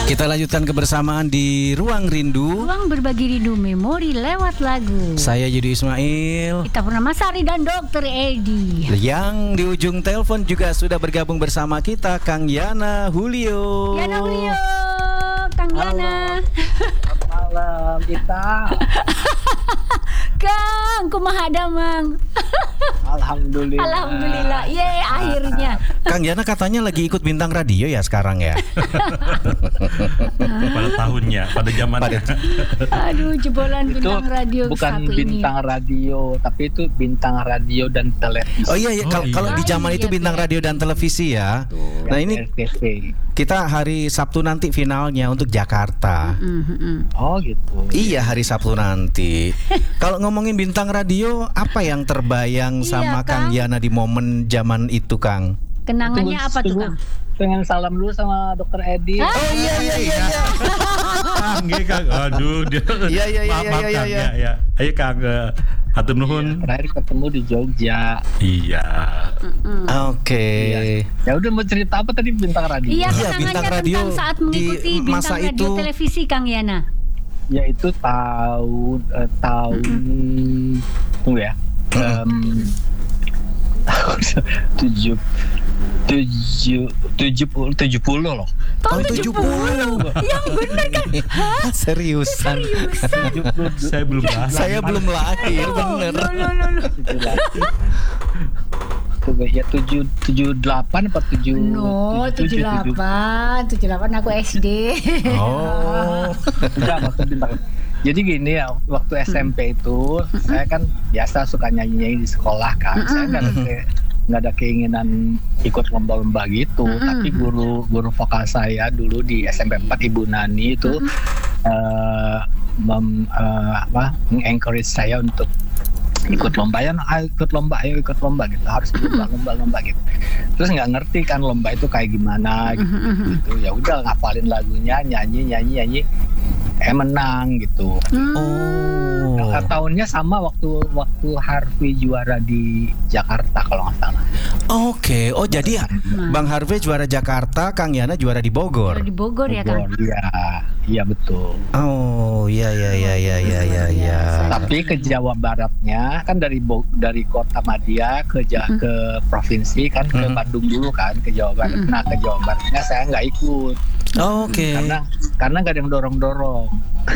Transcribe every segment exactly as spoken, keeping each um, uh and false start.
Kita lanjutkan kebersamaan di Ruang Rindu. Ruang berbagi rindu memori lewat lagu. Saya Yudi Ismail. Kita Purnamasari dan Dokter Edi. Yang di ujung telepon juga sudah bergabung bersama kita Kang Yana Julio. Yana Julio, Kang Yana. Selamat malam kita. Kang, kumaha damang. Alhamdulillah. Alhamdulillah. Ye, akhirnya. Kang Yana katanya lagi ikut bintang radio ya sekarang ya. Pada tahunnya, pada zamannya. Aduh, jebolan Itu bintang radio bukan satu bintang ini. radio, tapi itu bintang radio dan televisi. Oh iya, iya. Oh, Kal- iya. kalau di zaman Oh, itu iya, bintang iya. radio dan televisi ya. Dan Nah ini R T V. kita hari Sabtu nanti finalnya untuk Jakarta. Mm, mm, mm. Oh gitu. Iya, hari Sabtu nanti. Kalau ngomongin bintang radio, apa yang terbayang Iya, sama Kang Kang. Yana di momen zaman itu, Kang? Kenangannya Tunggu- apa tuh, tunggu. Kang? Pengen salam dulu sama Dokter Edi. Ah. Oh iya iya iya. iya. Kang, nggih, Kang. Aduh, dia. Iya, iya, iya, Maaf, maaf, iya, Kang. iya. Ya, ya. Ayo Kang, eh, hatur nuhun. Terakhir ketemu di Jogja. Iya. Mm. Oke. Ya udah, mau cerita apa tadi bintang radio? Iya, Iya, kenangannya bintang radio tentang saat di mengikuti bintang masa radio itu. televisi, Kang Yana. Yaitu tahun eh, tahun tunggu ya. Em, tahun tujuh tujuh tujuh puluh tujuh puluh loh. Oh, Tahun tujuh puluh. Yang benar kan? Hah? Seriusan. Seriusan? tujuh puluh Saya belum bahas. Saya belum lahir, bener. Loh, loh, loh, loh. Tunggu ya, tujuh tujuh delapan apa tujuh No, tujuh delapan, tujuh delapan aku S D. Oh. Enggak, maksud bintang. Jadi gini ya, waktu S M P itu saya kan biasa suka nyanyi-nyanyi di sekolah kan. Saya nggak ada ke- nggak ada keinginan ikut lomba-lomba gitu. Tapi guru guru vokal saya dulu di S M P empat, Ibu Nani itu eh, mem, eh, apa, encourage saya untuk ikut lomba ya, ayo ikut lomba, ayo ikut lomba gitu, harus lomba lomba lomba gitu. Terus nggak ngerti kan lomba itu kayak gimana gitu. gitu. Ya udah ngapalin lagunya, nyanyi nyanyi nyanyi, eh menang gitu. Oh. Nah, tahunnya sama waktu waktu Harvey juara di Jakarta kalau nggak salah. Oke. Oh, jadi ya, Bang Harvey juara Jakarta, Kang Yana juara di Bogor. Di Bogor ya, Kang. Bogor, iya, iya betul. Oh, iya iya iya iya iya iya iya. Tapi ke Jawa Baratnya kan dari Bo- dari Kota Madia ke Ja- ke provinsi kan ke Mhm. Bandung dulu kan ke Jawa Barat. Nah ke Jawa Baratnya saya nggak ikut Oke. karena karena nggak ada yang dorong dorong,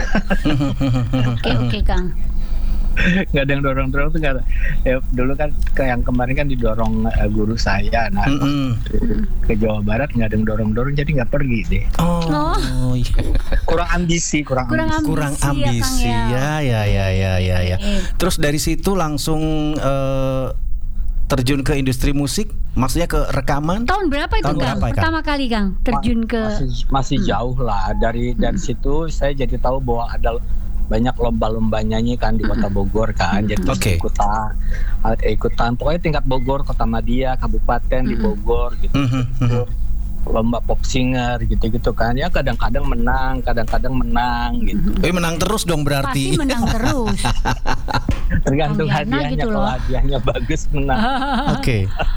Oke, oke, Kang. nggak ada yang dorong dorong tuh nggak ada. Ya, dulu kan ke yang kemarin kan didorong eh, guru saya. Nah Mm-mm. ke Jawa Barat nggak ada yang dorong dorong jadi nggak pergi deh. Oh, iya. Kurang ambisi, kurang, Kurang ambisi. Kurang Ambisi ya, Kang, ambisi ya. ya ya ya ya ya. Eh. Terus dari situ langsung eh, terjun ke industri musik, maksudnya ke rekaman. Tahun berapa itu, Tahun Kang? berapa, Kang? Pertama kali, Kang, terjun ke masih masih jauh lah dari dari situ saya jadi tahu bahwa ada banyak lomba-lomba nyanyi kan di Kota Bogor kan, jadi Oke. ikutan ikutan pokoknya tingkat Bogor, Kota Madia, kabupaten di Bogor gitu. Mhm, mhm. Lomba pop singer gitu-gitu kan, ya kadang-kadang menang, kadang-kadang menang gitu. Eh, menang terus dong pasti berarti. menang terus. Tergantung Kang Yana hadiahnya, gitu kalau loh. hadiahnya bagus menang. Oke.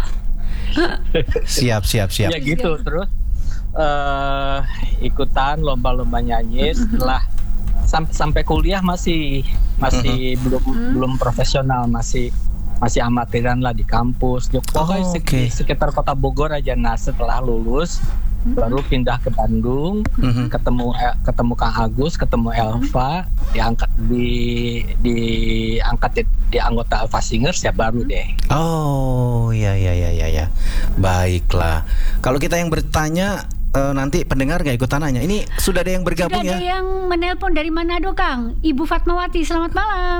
Siap siap siap. Ya gitu terus eh ikutan lomba-lomba nyanyi setelah sam- sampai kuliah masih masih belum belum profesional, masih masih amatiran lah di kampus. Ya, pokoknya Oh, sek- oke. sekitar Kota Bogor aja. Nah setelah lulus baru pindah ke Bandung, Mhm. ketemu eh, ketemu Kang Agus, ketemu Elva, diangkat di diangkat di, di anggota Elva Singers ya baru deh. Oh, ya ya ya ya ya. Baiklah. Kalau kita yang bertanya eh, nanti pendengar nggak ikutan nanya. Ini sudah ada yang Sudah bergabung ada ya? yang menelpon dari Manado, Kang. Ibu Fatmawati, selamat malam.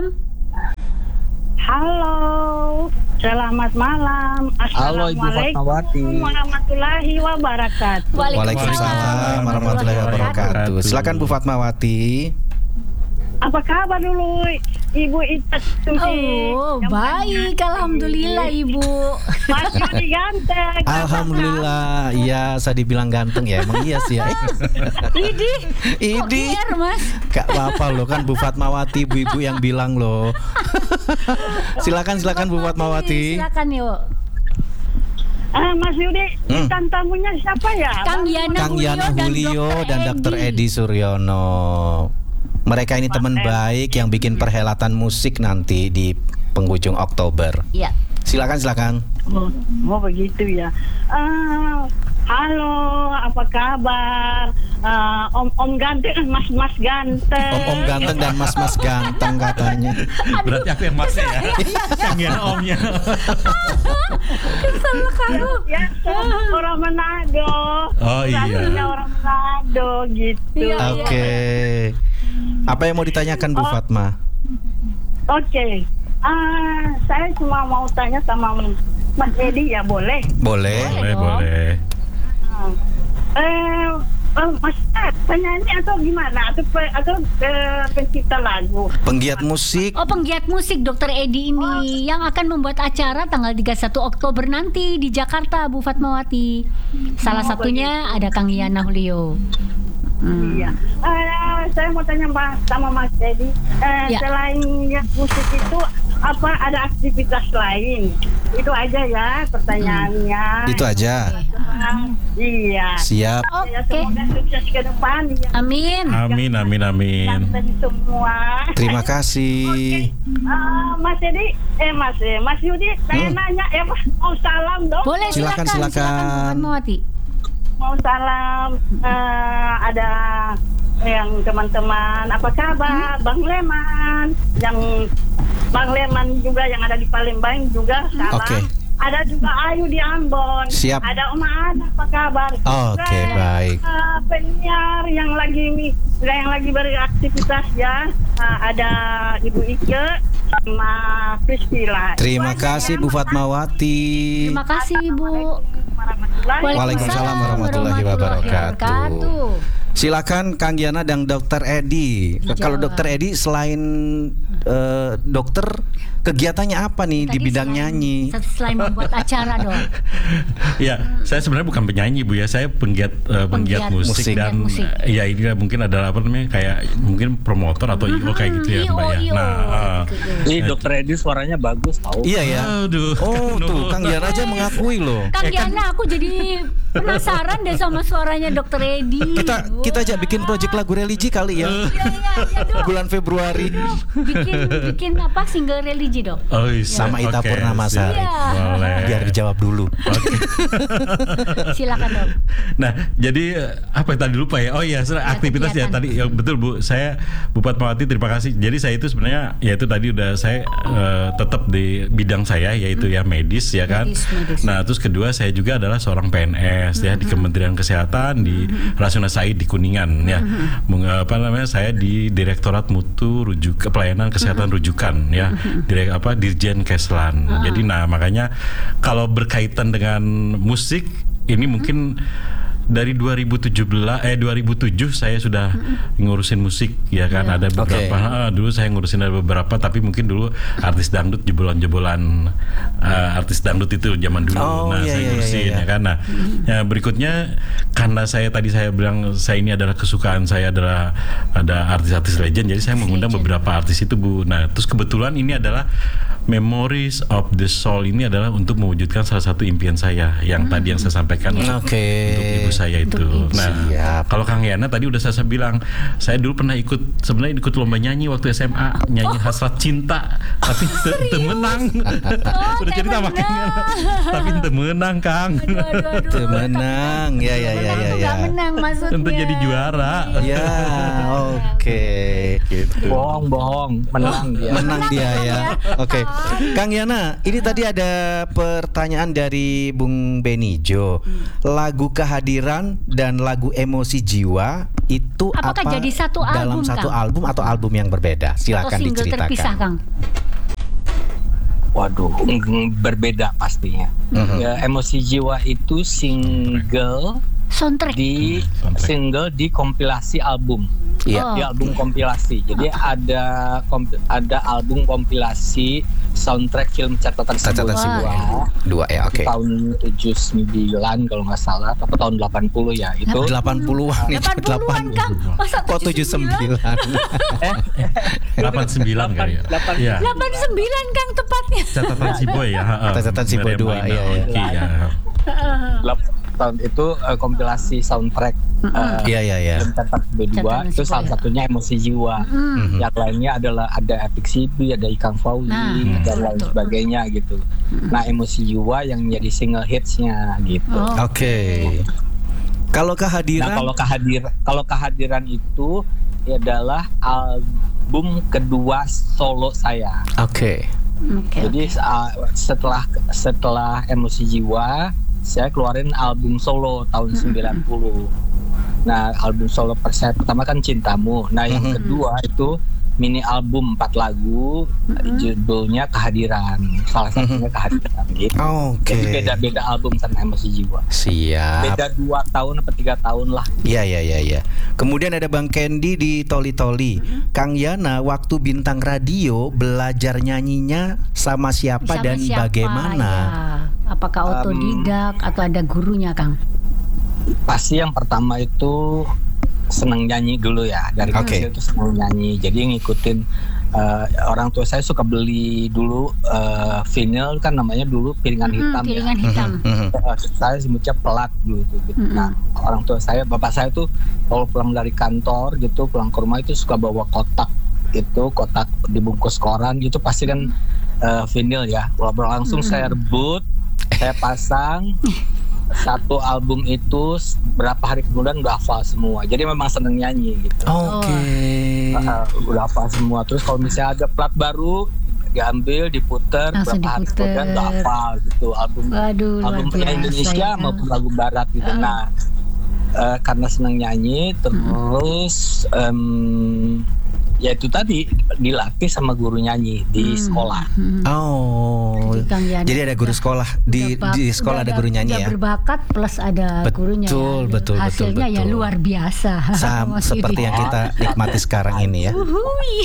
Halo, selamat malam. Halo Ibu Fatmawati. Assalamualaikum warahmatullahi wabarakatuh. Waalaikumsalam warahmatullahi wabarakatuh. Silakan Bu Fatmawati. Apa kabar dulu Ibu Ita Susi? Oh, Yang baik, banyak. alhamdulillah, Ibu. Mas Yudi ganteng. Alhamdulillah. Iya, saya dibilang ganteng ya. Emang iya sih ya. Idi, kok Idi. biar, Mas? Gak apa-apa loh, kan Bu Fatmawati, ibu-ibu yang bilang loh. Silakan silakan Bu Fatmawati. Silakan yuk. Ah, Mas Yudi, Hmm. bintang tamunya siapa ya? Kang Yana Kang Yana Julio dan dokter Edi Suryono. Mereka ini teman baik yang bikin perhelatan musik nanti di penghujung Oktober. Iya. Silakan silakan. Oh, oh begitu ya. Ah, halo, apa kabar? Ah, om Om ganteng, Mas Mas ganteng. Om-om ganteng dan mas-mas ganteng katanya. Berarti aku yang masnya ya. Kang Yana omnya. Kesel kamu. Ya, orang Manado. Oh, iya. Rasanya orang Manado gitu. Iya. Oke. Apa yang mau ditanyakan Bu Oh. Fatma? Oke. Ah, saya cuma mau tanya sama Mas Edi ya, boleh? Boleh. Boleh, dong. boleh. Ah. Eh, eh, Mas, eh, penyanyi atau gimana? Atau pe, atau eh, pencipta lagu? Penggiat musik. Oh, penggiat musik dokter Edi ini yang akan membuat acara tanggal tiga puluh satu Oktober nanti di Jakarta, Bu Fatmawati. Salah Oh, satunya ada Kang Yana Julio. Hmm. Iya. Eh, saya mau tanya Mas, sama Mas Edi. Eh, Ya. Selain yang musik itu, apa ada aktivitas lain? Itu aja ya pertanyaannya. Itu aja. Iya. Siap. Ya, Oke. semoga sukses ke depan. Ya. Amin. Amin, amin, amin. Ganteng semua. Terima kasih. Ah, Mas Edi, eh Mas, eh, Mas Yudi, saya Hmm. nanya, eh Mas, mau salam dong. Boleh Silakan, silakan, silakan. Bu Fatmawati. Mau salam, eh, ada yang teman-teman, apa kabar, Bang Leman, yang Bang Leman juga yang ada di Palembang juga salam. Oke. Ada juga Ayu di Ambon. Siap. Ada Oma Ada, apa kabar? Oke, Juga, baik. eh, penyiar yang lagi yang lagi beraktivitas ya, eh, ada Ibu Ike sama Priscila. Terima Itu aja kasih ya, Bu Mas. Fatmawati. Terima kasih, Bu. Warahmatullahi Waalaikumsalam warahmatullahi wabarakatuh. Silakan Kang Yana dan dokter Edi. Dijawab. Kalau dokter Edi selain eh, dokter, kegiatannya apa nih di Tadi bidang selain- nyanyi? Selain membuat acara dong. Ya, saya sebenarnya bukan penyanyi Bu ya, saya penggiat eh, penggiat Penggiat musik, musik. dan Musik. eh, ya ini mungkin adalah apa namanya kayak mungkin promotor atau I O kayak gitu ya I O, Mbak ya. I O. Nah, eh, Ini dokter Edi suaranya bagus tahu. Iya ya. aduh. Oh tuh Nuhun. Kang Yana aja mengakui loh. Kang Yana, aku jadi penasaran deh sama suaranya dokter Edi. Kita kita aja bikin project lagu religi kali ya. Iya, iya, iya dong. Bulan Februari. Bikin bikin apa single religi dong. Oh, iya. Sama Ita Oke, Purnama siap. Sari. Iya. Boleh. Biar dijawab dulu. Oke. Silakan dong. Nah, jadi eh, apa yang tadi lupa ya? Oh iya, sebenarnya Ya, aktivitas ya kegiatan. tadi yang betul Bu. Saya Bu Fatmawati terima kasih. Jadi saya itu sebenarnya ya itu tadi udah saya eh, tetap di bidang saya yaitu ya medis ya kan. Medis, medis. Nah, terus kedua saya juga adalah seorang P N S ya di Kementerian Kesehatan di Rasuna Said di Kuningan ya. Meng- apa namanya? Saya di Direktorat Mutu Rujuk Pelayanan Kesehatan Rujukan ya. Direk apa Dirjen Keslan. Jadi nah makanya kalau berkaitan dengan musik ini mungkin dari dua ribu tujuh belas eh dua ribu tujuh saya sudah ngurusin musik ya kan ada beberapa Oke. ah, dulu saya ngurusin ada beberapa tapi mungkin dulu artis dangdut jebolan-jebolan ah, artis dangdut itu zaman dulu Oh, nah iya, saya iya, ngurusin iya, iya. ya kan nah ya, berikutnya karena saya tadi saya bilang saya ini adalah kesukaan saya adalah ada artis-artis legend jadi saya mengundang Legend. beberapa artis itu Bu nah terus kebetulan ini adalah Memories of the Soul ini adalah untuk mewujudkan salah satu impian saya yang tadi yang saya sampaikan Oke. untuk ibu saya itu. Untuk ibu. Nah, Siap. kalau Kang Yana tadi udah saya bilang, saya dulu pernah ikut sebenarnya ikut lomba nyanyi waktu S M A, nyanyi Hasrat Cinta, tapi ente menang. Udah teu cerita sama Kang Yana, tapi ente menang, Kang. Aduh, aduh, aduh. Tuh menang. Ya ya ya ya Menang tuh ya. nggak menang maksudnya. Ente jadi juara. Ya, oke. Gitu. Bohong, bohong, menang dia. Menang dia ya. Oke. Kang Yana, ini tadi ada pertanyaan dari Bung Benijo. Lagu Kehadiran dan lagu Emosi Jiwa itu Apakah apa jadi satu dalam album, satu Kang? album atau album yang berbeda? Atau Silakan single diceritakan. terpisah, Kang? Waduh, mm, berbeda pastinya. Mhm. Ya, Emosi Jiwa itu single Soundtrack. di Soundtrack. single di kompilasi album. Iya. Oh. Di album kompilasi. Jadi ada kompi- ada album kompilasi soundtrack film catatan Catatan sebuah Sebuah. Dua ya, oke. tahun tujuh puluh sembilan kalau nggak salah atau tahun delapan puluh ya itu. delapan puluhan itu delapan puluhan, Kang. Masa Kok tujuh puluh sembilan? delapan puluh sembilan kali ya. Delapan- Iya. delapan puluh sembilan, Kang, tepatnya. Catatan si Boy ya. ha, ha. Catatan si Boy Meriam dua, Maina iya, iya. Oki, ya. delapan tahun itu uh, kompilasi soundtrack uh, Iya iya iya. film Centang B dua Centang itu Jiwa, salah ya. satunya Emosi Jiwa. Mhm. Yang lainnya adalah ada Epic Sibi, ada Ikang Fauzi Nah, dan betul, lain betul. sebagainya gitu. Nah, Emosi Jiwa yang jadi single hitsnya gitu. Oh. Oke. Kalau Nah, kehadiran kalau kehadir kalau kehadiran itu adalah album kedua solo saya. Oke. Oke. Jadi uh, setelah setelah Emosi Jiwa, saya keluarin album solo tahun sembilan puluh. Nah, album solo per saya pertama kan Cintamu. Nah, yang Mhm. kedua itu mini album empat lagu, judulnya Kehadiran. Salah satunya Kehadiran gitu. Oke. Jadi beda-beda album sama Emosi Jiwa. Siap. Beda dua tahun atau tiga tahun lah. Iya iya iya iya. Kemudian ada Bang Candy di Toli Toli. Kang Yana waktu bintang radio belajar nyanyinya sama siapa Sama dan siapa, bagaimana? ya? Apakah otodidak atau ada gurunya, Kang? Pasti yang pertama itu senang nyanyi dulu ya, dari Oke. kecil itu senang nyanyi, jadi ngikutin uh, orang tua saya suka beli dulu uh, vinyl kan namanya dulu piringan Mm-mm, hitam piringan ya. hitam. Mhm. Uh, saya sebutnya pelat dulu itu. Gitu. Mm-mm. Nah, orang tua saya, bapak saya tuh kalau pulang dari kantor gitu, pulang ke rumah itu suka bawa kotak itu, kotak dibungkus koran gitu, pasti kan uh, vinyl ya. Kalau langsung Mm. saya rebut, saya pasang satu album itu berapa hari kemudian udah hafal semua. Jadi memang seneng nyanyi gitu. Oke. Uh, udah hafal semua. Terus kalau misalnya ada plat baru diambil, diputer, Langsung berapa hari diputer. kemudian udah hafal gitu. Album Waduh, luar album punya biasa Indonesia ya. maupun lagu Barat gitu. Uh. Nah, uh, karena seneng nyanyi, terus em, ya itu tadi dilatih sama guru nyanyi di sekolah. Hmm. Oh. Jadi Kang Yana Jadi ada guru udah- sekolah di Udah bak- di sekolah udah ada guru nyanyi udah ya. berbakat plus ada Betul, gurunya ya. betul, betul, Hasilnya ya betul. luar biasa. Sam, Mas seperti Yudi. yang kita nikmati sekarang ini ya. Uhuy.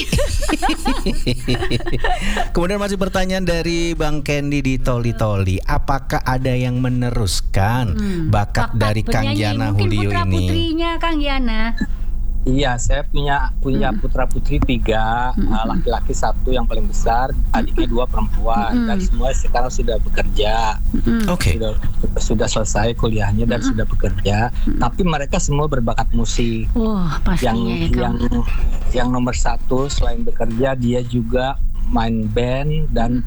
Kemudian masih pertanyaan dari Bang Candy di Toli Toli. Apakah ada yang meneruskan Hmm, bakat dari Kang bernyanyi. Yana Mungkin Julio putra ini? putrinya Kang Yana. Iya, saya punya punya putra putri tiga, uh, laki-laki satu yang paling besar, adiknya dua perempuan, dan semua sekarang sudah bekerja, Oke. sudah sudah selesai kuliahnya dan sudah bekerja. Tapi mereka semua berbakat musik. Wah, Yang pastinya ya yang Kang. yang nomor satu selain bekerja dia juga main band dan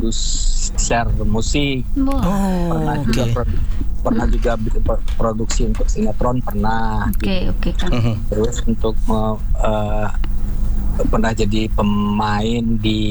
produser musik. Wah. Pernah Oh, juga oke. produ- pernah juga bikin pro- produksi untuk sinetron pernah. Oke, oke Kang. Mhm. Terus untuk me- eh, pernah jadi pemain di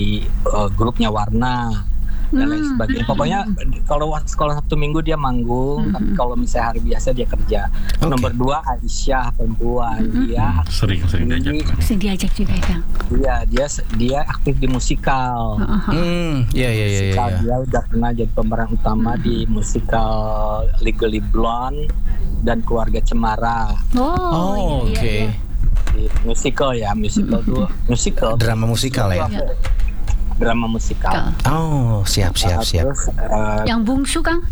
eh, grupnya Warna dan lain Hmm. sebagainya. Pokoknya kalau wa- sekolah Sabtu Minggu dia manggung, tapi kalau misalnya hari biasa dia kerja. Oke. Nomor dua Aisyah perempuan, dia Sering-sering diajak. Bisa diajak juga ya Kang. dia dia dia aktif di musikal. Hmm, ya ya ya ya. Musikal, ya. dia udah pernah jadi pemeran utama di musikal Legally Blonde dan Keluarga Cemara. Oh, Oh, iya, iya, oke. iya. Di musical ya, musical tuh musical Drama musikal ya. Iya. drama musikal. Oh, siap siap Nah, siap. Terus eh, Yang bungsu Kang?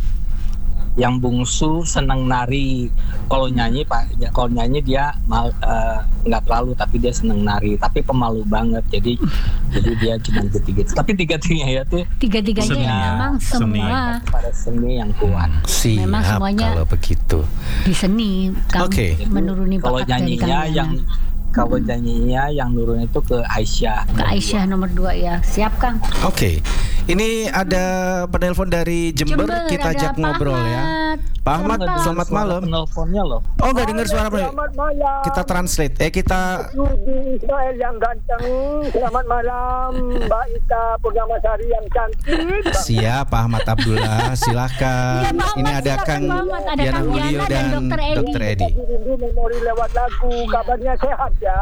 yang bungsu senang nari. Kalau nyanyi pak, ya, kalau nyanyi dia mal, eh, nggak terlalu, tapi dia senang nari. Tapi pemalu banget. Jadi jadi dia cuma gitu-gitu. Tapi tiga-tiganya ya tuh Tiga-tiganya Seni. memang Seni. semua pada seni yang kuat. Siap Memang semuanya- kalau begitu. di seni Kang. Oke. Menuruni Kalau bakat dari Kang nyanyinya Yana. yang kalau nyanyinya yang nurun itu ke Aisyah. Ke Aisyah nomor dua ya. Siap Kang. Oke. Ini ada penelpon dari Jember, Jember, kita ada ajak Pak ngobrol ya. Ahmad. Pak Ahmad, Selamat selamat malam. Penelponnya loh. Oh, nggak dengar suara Pak. Selamat malam. Kita translate. Eh kita Yudi Israel yang ganteng. Selamat malam, Mbak Ita Purnamasari yang cantik. siap Pak Ahmad Abdullah, silahkan. Iya, Pak Ahmad, Ini ada silakan, Kang Pak Ahmad. Ada Yana Kang Julio Yana dan dan Dokter Edi. Dokter Edi. Rindu memori lewat lagu. Kabarnya sehat ya.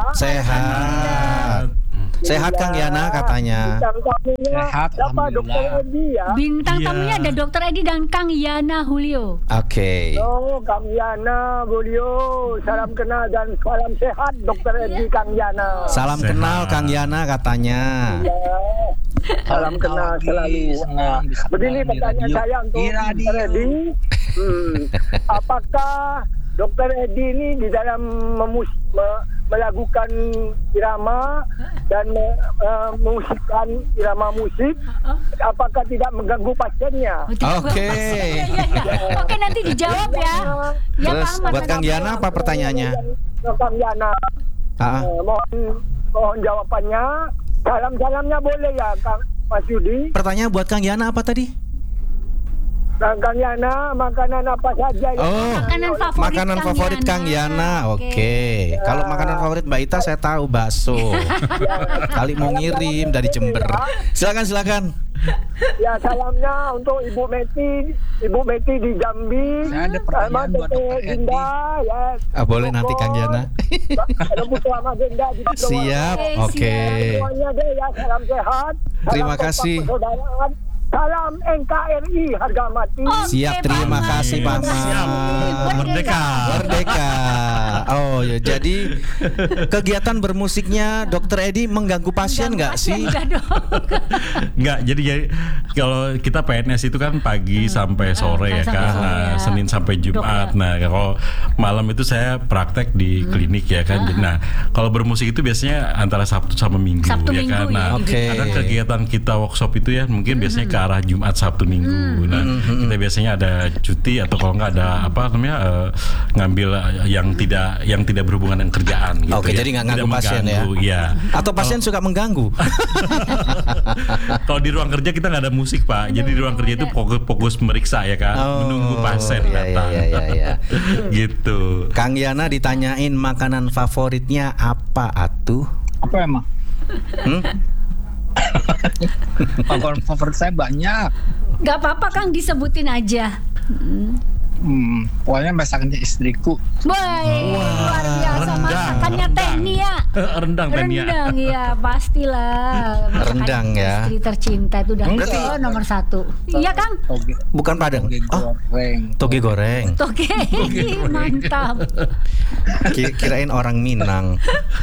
Sehat. Sehat Kang Yana katanya. Bintang tamunya Sehat, siapa? Dokter alhamdulillah. Edi ya. Bintang Iya. tamunya ada Dokter Edi dan Kang Yana Julio. Oke. Oh, Kang Yana, Bolio, salam kenal dan salam sehat, Dokter Edi, Kang Yana. Salam Sehat. kenal Kang Yana katanya. Ya. Salam kenal Lagi, selalu. senang bisa Begini kenal di pertanyaan radio. saya untuk Di radio. Dokter Edi. Hmm, apakah Dokter Edi ini di dalam memus, me, melakukan irama dan me, uh, memusikkan irama musik, apakah tidak mengganggu pasiennya? Oke. Ya, ya, ya. Oke, nanti dijawab ya. Ya, Terus Pak Ahmad. buat Kang Yana apa pertanyaannya? Kang Yana, Ah. eh, mohon mohon jawabannya. Salam-salamnya boleh ya, Kang Mas Yudi. Pertanyaan buat Kang Yana apa tadi? Kang Kang Yana, makanan apa saja yang Oh, Makanan favorit makanan Kang favorit Yana. Kang Yana. Oke. Oke. Kalau makanan favorit Mbak Ita saya tahu bakso. Kali mau ngirim dari Jember. Silakan silakan. Ya, salamnya untuk Ibu Meti, Ibu Meti di Jambi. Saya ada pertanyaan sama buat Tete Dokter Edi. Dinda, ya. Ah, boleh nanti Kang Yana. Rebut sama Dinda di Purwokerto. Siap. Oke, Oke. Semuanya deh ya, salam sehat. Salam Terima kompak kasih. persaudaraan. Salam N K R I harga mati. Oke, Siap, terima Pak Ahmad. kasih Pak Siap. Ahmad. Merdeka. Merdeka. Oh ya, jadi kegiatan bermusiknya Dokter Edi mengganggu pasien nggak sih? Enggak dong. Enggak, jadi, jadi kalau kita P N S itu kan pagi sampai sore ya sampai kan, sore nah, ya. Senin sampai Jumat. Dok, ya. Nah, kalau malam itu saya praktek di klinik ya kan. Nah, kalau bermusik itu biasanya antara Sabtu sama Minggu Sabtu ya Minggu kan. ya, Nah, Oke. kadang kegiatan kita workshop itu ya mungkin biasanya ke arah Jumat, Sabtu, Minggu. Nah, kita biasanya ada cuti atau kalau nggak ada apa namanya eh, ngambil eh, yang tidak yang tidak berhubungan dengan kerjaan gitu. Oke, ya. jadi nggak Tidak ganggu pasien ya. mengganggu, iya. Atau pasien suka mengganggu? Kalau di ruang kerja kita nggak ada musik Pak, jadi di ruang kerja itu fokus, fokus meriksa ya kan, menunggu pasien iya, datang, iya, iya, iya. gitu. Kang Yana ditanyain makanan favoritnya apa atuh? Apa emang? Hmm? Favorit, favorit saya banyak. Enggak apa-apa Kang, disebutin aja. Hmm, pokoknya masakannya istriku. Boy, luar biasa rendang, masakannya rendang. Teh Nia. Rendang Teh Nia. Rendang ya, pastilah. Masakan Rendang ya. Istri tercinta itu udah Berarti- oh, nomor satu. Iya Kang. Toge, Bukan Padang. toge Oh, goreng. toge goreng. Oke, mantap. Ki- Kirain orang Minang.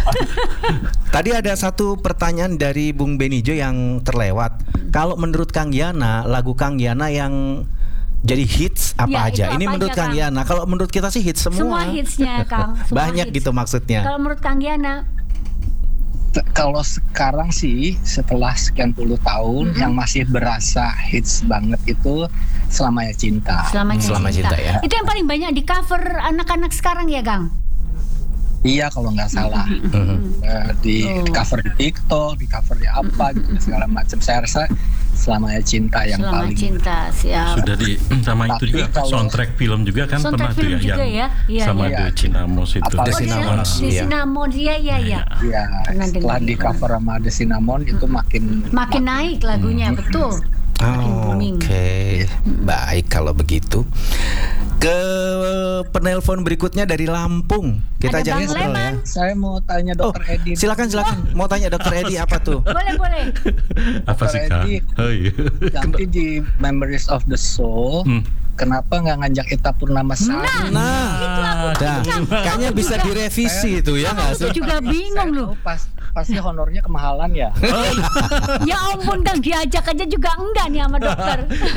Tadi ada satu pertanyaan dari Bung Benijo yang terlewat. Kalau menurut Kang Yana, lagu Kang Yana yang jadi hits apa Ya, aja? itu Ini apa menurut aja, Kang Kang? Yana. Kalau menurut kita sih hits semua. Semua hitsnya Kang. Semua Banyak hits. gitu maksudnya. Kalau menurut Kang Yana, T- Kalau sekarang sih setelah sekian puluh tahun yang masih berasa hits banget itu Selamanya Cinta. Selamanya Selama cinta. Cinta, ya. Itu yang paling banyak di cover anak-anak sekarang ya Kang? Iya kalau nggak salah. Mhm. Eh, di Oh. cover di TikTok, di cover di apa gitu segala macam. Saya rasa Selamanya Cinta yang Selama paling cinta, siap. Sudah di sama itu Tapi juga kalau- soundtrack film juga kan Soundtrack pernah tuh film ya juga yang ya? Iya, sama iya. The Cinamos itu. Apalagi- The Cinnamon, Di iya. Cinnamon, iya iya iya. ya Pernah setelah dengar. di cover sama The Cinnamon itu makin Makin naik lagunya, betul. Makin Oh, booming. Oke, baik kalau begitu. Ke penelpon berikutnya dari Lampung. Kita Ada aja Bang ngobrol ya. Leman. Saya mau tanya Oh, Dokter Edi. silakan silakan. Mau tanya Dokter Edi apa tuh? Boleh boleh. Apa sih Kang? Edi. Oh iya. Nanti di Memories of the Soul, Hmm. kenapa nggak ngajak Ita Purnamasari? Nah, dah, kayaknya bisa direvisi itu ya nggak sih? Aku juga bingung Saya loh. tahu pas pasti honornya kemahalan ya. Ya ampun Kang, diajak aja juga enggak nih sama dokter.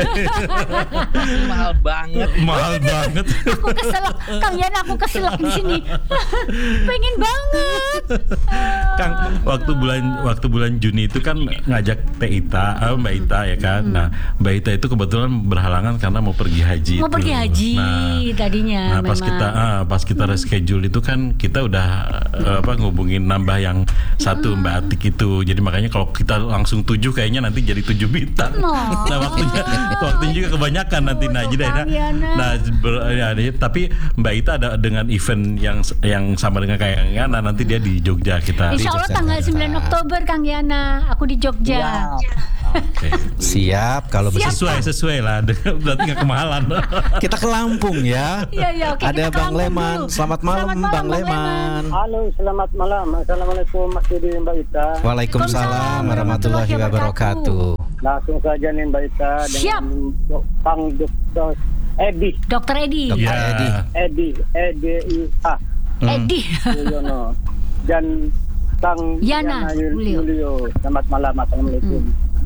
Mahal banget. Mahal banget. Aku keselak, Kang Yana aku keselak di sini. Pengen banget. Kang, waktu bulan waktu bulan Juni itu kan ngajak Teh Ita, eh, Mbak Ita ya kan. Nah, Mbak Ita itu kebetulan berhalangan karena mau pergi haji. Mau itu. pergi haji tadinya Nah, pas memang. kita ah, pas kita reschedule itu kan kita udah eh, apa ngubungin nambah yang satu Mbak Atik itu. Jadi makanya kalau kita langsung tujuh kayaknya nanti jadi tujuh bintang. No. Nah, waktunya waktunya juga kebanyakan nanti nah Tuh, jadi Kang nah, Yana. nah ber- ya, dia- tapi Mbak Ita ada dengan event yang yang sama dengan kayak Yana nanti dia di Jogja kita. Insya Allah tanggal sembilan Oktober Kang Yana, aku di Jogja. Oke. Siap kalau Siap. begitu. Sesuai sesuai lah dengan- berarti nggak kemahalan. Kita ke Lampung ya. Iya iya oke. Ada kita ke Bang Lampung Leman. dulu. Selamat malam, Bang Leman. Halo, selamat malam. Assalamualaikum Mas Yudi Mbak Ita. Waalaikumsalam warahmatullahi wabarakatuh. Langsung saja nih Mbak Ita Siap. dengan Dok- Kang Dokter Edi, Dokter Edi. Dokter Ya. Edi. Edi, E D I A Hmm. Edi. Yuyono dan Kang Yana Yul- Julio. Julio. Selamat malam, assalamualaikum.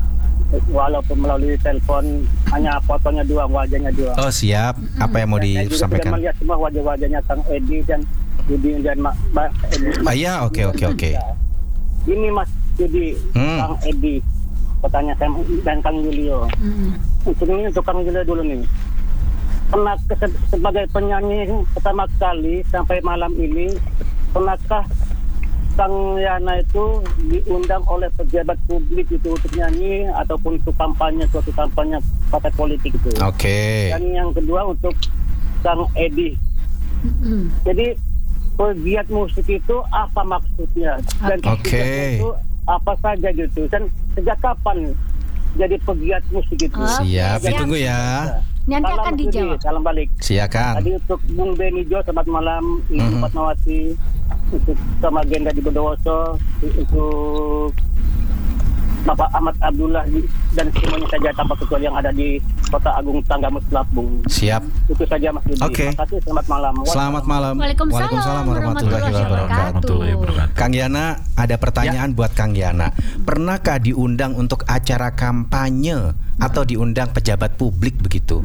walaupun melalui telepon hanya fotonya dua, wajahnya dua. Oh siap. Apa yang mau Saya juga sudah disampaikan? melihat semua wajah-wajahnya Kang Edi dan Yudi dan Mak Mbak Edi. Ah ya, oke oke oke. Ini Mas Yudi, Hmm. Kang Edi, pertanyaan saya dan Kang Julio. Mm. Untuk ini untuk Kang Julio dulu nih. Pernah ke- sebagai penyanyi pertama kali sampai malam ini, pernahkah Kang Yana itu diundang oleh pejabat publik itu untuk nyanyi ataupun untuk kampanye, suatu kampanye partai politik itu? Oke. Dan yang kedua untuk Kang Edi. Mm. Jadi pegiat musik itu apa maksudnya? Dan Oke. pegiat itu apa saja gitu? Dan sejak kapan jadi pegiat musik itu? Oh. Siap. Oke, Ditunggu ya. Nanti Salam akan Budi, dijawab. salam balik. Silakan. Tadi untuk Bung Benijo, selamat malam. Ibu Mhm. Fatmawati, untuk sama Genda di Bondowoso, untuk Bapak Ahmad Abdullah dan semuanya saja tanpa kecuali yang ada di Kota Agung Tanggamus Lampung. Siap. Itu saja Mas Yudi. Oke. Terima kasih, selamat malam. Selamat malam. Waalaikumsalam warahmatullahi wabarakatuh. Warahmatullahi wabarakatuh. Kang Yana, ada pertanyaan buat Kang Yana. Pernahkah diundang untuk acara kampanye atau diundang pejabat publik begitu?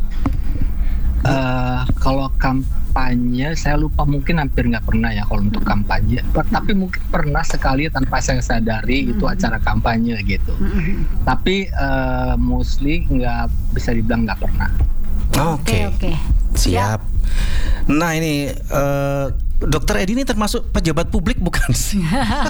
Eh, kalau kampanye saya lupa, mungkin hampir nggak pernah ya kalau untuk kampanye. Per- Tapi mungkin pernah sekali tanpa saya sadari itu acara kampanye gitu. Mm. Tapi eh, mostly nggak bisa dibilang nggak pernah. Oke. Oke, oke. Siap. Nah ini eh, Dokter Edi ini termasuk pejabat publik bukan sih?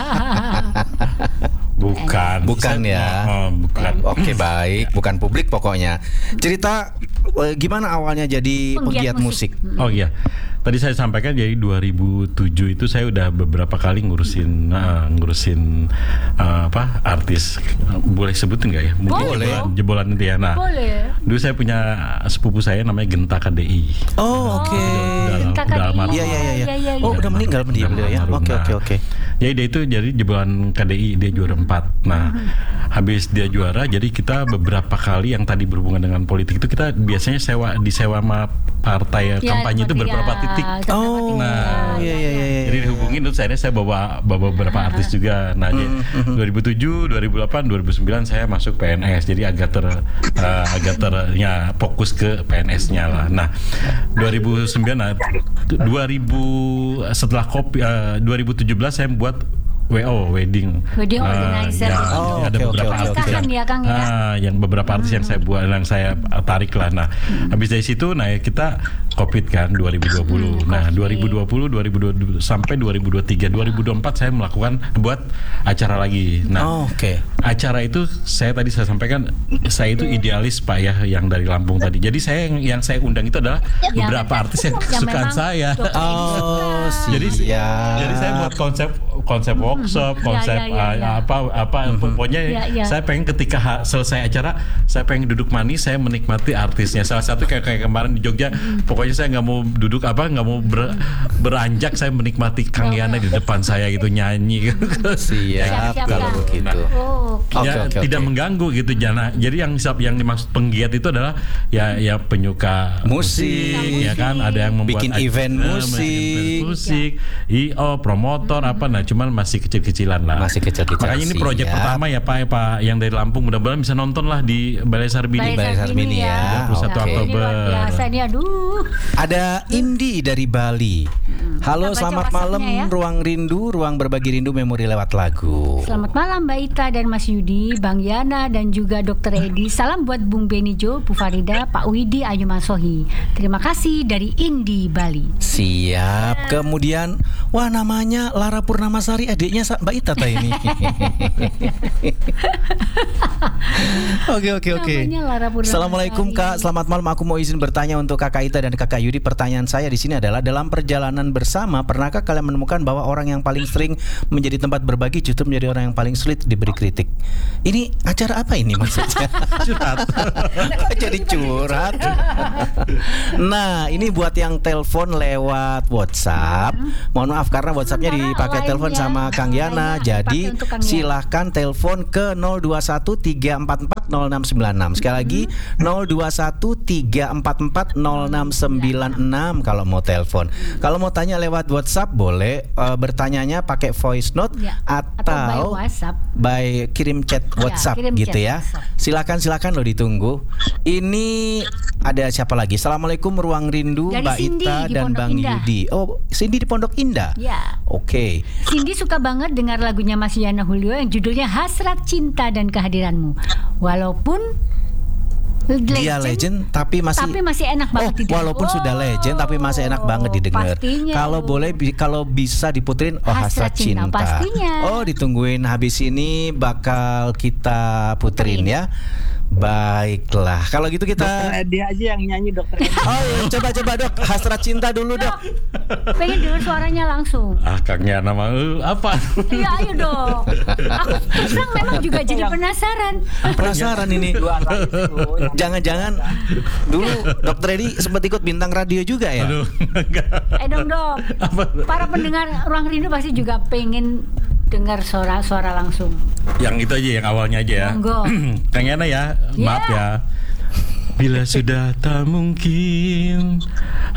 Bukan. Bukan Saya- ya. Oh, bukan. Oke baik, bukan publik pokoknya. Cerita eh, gimana awalnya jadi Penggiat pegiat musik? musik. Oh iya, tadi saya sampaikan jadi dua ribu tujuh itu saya udah beberapa kali ngurusin uh, ngurusin uh, apa artis. Boleh sebutin nggak ya? Mungkin Boleh. jebolan, jebolan itu ya. Nah, Boleh. dulu saya punya sepupu saya namanya Genta K D I. Oh oke. Udah- Genta udah K D I. almarhum. Iya iya iya. Iya, iya, Oh iya. udah meninggal dia beliau ya. Almarhum. Oke Nah, oke oke. Jadi dia itu jadi jebolan K D I, dia juara empat. Nah, habis dia juara, jadi kita beberapa kali yang tadi berhubungan dengan politik itu kita biasanya sewa disewa sama partai Ya, kampanye itu ya, beberapa titik. beberapa Oh, titik. Nah, iya iya iya. Jadi dihubungin terus akhirnya saya bawa bawa beberapa artis juga. Nah, jadi dua ribu tujuh, dua ribu delapan, dua ribu sembilan saya masuk P N S. Jadi agak ter uh, agak ter ya fokus ke P N S-nya lah. Nah, dua ribu sembilan nah, dua ribu setelah kopi uh, dua ribu tujuh belas saya buat W O wedding Wedding Ah, organizer. ya, Oh, jadi ada oke, oke, beberapa oke, artis oke. yang Ya, Kang, ya? ah, yang beberapa artis yang saya buat yang saya tarik lah. Nah, habis dari situ nah kita Covid kan dua ribu dua puluh. Hmm, Nah, Covid. dua ribu dua puluh, dua ribu dua puluh sampai dua ribu dua puluh tiga, dua ribu dua puluh empat saya melakukan buat acara lagi. Nah, Oh, oke. acara itu saya tadi saya sampaikan saya itu idealis Pak ya yang dari Lampung tadi. Jadi saya yang, yang saya undang itu adalah Yang- beberapa artis yang yang kesukaan memang saya. Dokter Edi Oh suka. Jadi siap. jadi saya buat konsep konsep workshop, Ya, konsep ya, ya, uh, ya. apa apa pokoknya Ya, ya. saya pengen ketika ha- selesai acara saya pengen duduk manis, saya menikmati artisnya. Salah satu kayak kayak kemarin di Jogja, pokoknya saya nggak mau duduk apa nggak mau ber- beranjak, saya menikmati Kang Yana di depan saya gitu nyanyi. Siap Siap-siap, kalau Kang. begitu. Oh, oke. Oke, ya, oke, tidak oke. mengganggu gitu Jana. Jadi yang siap yang dimaksud penggiat itu adalah ya ya penyuka Musik. ya kan, ada yang membuat Bikin ac- event eh, bikin musik. event musik, I O, promotor apa, nah cuman masih kecil-kecilan lah. Masih kecil-kecilan, Makanya ini proyek siap. pertama ya Pak, ya Pak yang dari Lampung, mudah-mudahan bisa nonton lah di Balai Sarbini. Balai Sarbini ya. dua puluh satu Oke. Ini luar Oktober. biasa nih, aduh. Ada Indi dari Bali. Halo, Kita baca selamat malam WhatsApp-nya ya. Ruang Rindu, Ruang Berbagi Rindu Memori lewat lagu. Selamat malam Mbak Ita dan Mas Yudi, Bang Yana dan juga Dokter Edi. Salam buat Bung Benijo, Bu Farida, Pak Widi, Ayu Masohi. Terima kasih dari Indi Bali. Siap. Kemudian, wah namanya Lara Purnamasari, adiknya Sa- Mbak Ita ta ini. Oke oke oke. Namanya Lara Purnamasari. Assalamualaikum Kak, selamat malam. Aku mau izin bertanya untuk Kakak Ita dan Kakak Yudi. Pertanyaan saya di sini adalah dalam perjalanan bersama, pernahkah kalian menemukan bahwa orang yang paling sering menjadi tempat berbagi justru menjadi orang yang paling sulit diberi kritik? Ini acara apa ini maksudnya? Curhat. Kok jadi curhat? Nah, ini buat yang telepon lewat WhatsApp. Mohon maaf karena WhatsAppnya Sementara dipakai lainnya- telepon sama Kang Yana. lainnya Jadi dipakai untuk Kang Yana. silahkan telepon ke nol dua satu tiga empat empat empat nol enam sembilan enam. Sekali lagi nol dua satu tiga empat empat nol enam sembilan enam kalau mau telepon. Kalau mau tanya lewat WhatsApp boleh, uh, bertanyanya pakai voice note Ya, atau by atau WhatsApp. by kirim chat WhatsApp kirim gitu chat ya. WhatsApp. Silakan silakan lo ditunggu. Ini ada siapa lagi? Assalamualaikum Ruang Rindu, Dari Mbak Cindy Ita di dan Pondok Bang Indah. Yudi. Oh, Cindy di Pondok Indah. Ya. Oke. Cindy suka banget dengar lagunya Mas Yana Julio yang judulnya Hasrat Cinta dan Kehadiranmu. Walaupun Dia legend tapi masih tapi masih enak Oh, banget didengar. walaupun sudah legend tapi masih enak banget didengar. Pastinya Kalau itu. boleh bi- kalau bisa diputerin oh Hasrat Hasrat Cinta. Cinta, pastinya. Oh, ditungguin habis ini bakal kita puterin ya. Baiklah. Kalau gitu Dokter kita Edi aja yang nyanyi Dokter Edi. Oh, iya, coba-coba Dok, Hasrat Cinta dulu, Dok. Pengen dengar suaranya langsung. Ah, Kang Yana mah eh, apa? Iya, ayo dong. Aku terus terang memang juga jadi penasaran. Penasaran ini. Dua kali itu. Jangan-jangan dulu Dokter Edi sempat ikut bintang radio juga ya? Aduh, enggak. Eh dong dong. Para pendengar Ruang Rindu pasti juga pengen dengar suara-suara langsung. Yang itu aja, yang awalnya aja ya. Monggo. Kang Yana ya, maaf Yeah. ya. Bila sudah tak mungkin